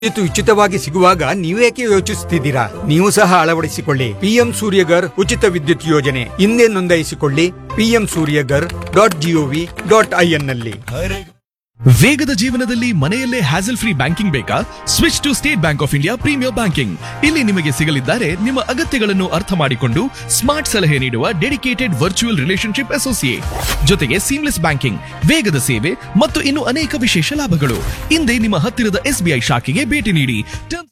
ಇದು ಉಚಿತವಾಗಿ ಸಿಗುವಾಗ ನೀವೇಕೆ ಯೋಚಿಸುತ್ತಿದ್ದೀರಾ? ನೀವು ಸಹ ಅಳವಡಿಸಿಕೊಳ್ಳಿ ಪಿಎಂ ಸೂರ್ಯಗರ್ ಉಚಿತ ವಿದ್ಯುತ್ ಯೋಜನೆ. ಹಿಂದೆ ನೋಂದಾಯಿಸಿಕೊಳ್ಳಿ pmsuryagar.gov.in ನಲ್ಲಿ. ವೇಗದ ಜೀವನದಲ್ಲಿ ಮನೆಯಲ್ಲೇ ಹ್ಯಾಸಲ್ ಫ್ರೀ ಬ್ಯಾಂಕಿಂಗ್ ಬೇಕಾ? Switch to state bank of India premier banking. ಇಲ್ಲಿ ನಿಮಗೆ ಸಿಗಲಿದ್ದಾರೆ ನಿಮ್ಮ ಅಗತ್ಯಗಳನ್ನು ಅರ್ಥ ಮಾಡಿಕೊಂಡು ಸ್ಮಾರ್ಟ್ ಸಲಹೆ ನೀಡುವ ಡೆಡಿಕೇಟೆಡ್ ವರ್ಚುವಲ್ ರಿಲೇಶನ್ಶಿಪ್ ಅಸೋಸಿಯೇಟ್, ಜೊತೆಗೆ ಸೀಮ್ಲೆಸ್ ಬ್ಯಾಂಕಿಂಗ್, ವೇಗದ ಸೇವೆ ಮತ್ತು ಇನ್ನು ಅನೇಕ ವಿಶೇಷ ಲಾಭಗಳು. ಹಿಂದೆ ನಿಮ್ಮ ಹತ್ತಿರದ SBI ಶಾಖೆಗೆ ಭೇಟಿ ನೀಡಿ.